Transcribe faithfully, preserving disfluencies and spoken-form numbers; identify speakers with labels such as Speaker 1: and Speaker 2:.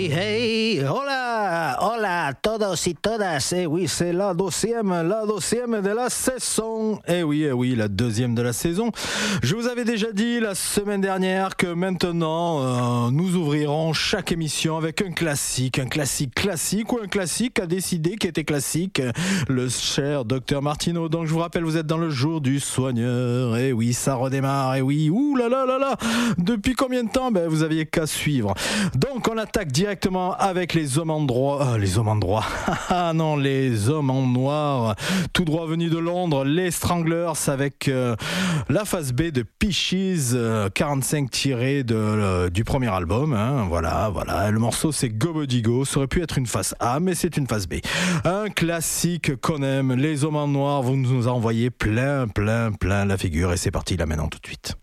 Speaker 1: Hey, hola, hola a todos y todas. Eh oui, c'est la deuxième, la deuxième de la saison. Eh oui, eh oui, la deuxième de la saison. Je vous avais déjà dit la semaine dernière que maintenant, euh, nous ouvrirons chaque émission avec un classique, un classique classique ou un classique à décider qui était classique, le cher docteur Martineau. Donc je vous rappelle, vous êtes dans le jour du soigneur. Eh oui, ça redémarre. Eh oui, ouh là là là là. Depuis combien de temps? Ben, vous aviez qu'à suivre. Donc on attaque directement avec les hommes en droit, euh, les hommes en droit, ah non, les hommes en noir, tout droit venus de Londres, les Stranglers avec euh, la phase B de Peaches, euh, quarante-cinq tirés de, euh, du premier album, hein, voilà, voilà, le morceau c'est Gobodigo, ça aurait pu être une phase A, mais c'est une phase B. Un classique qu'on aime, les hommes en noir, vous nous a envoyé plein, plein, plein la figure, et c'est parti là maintenant tout de suite.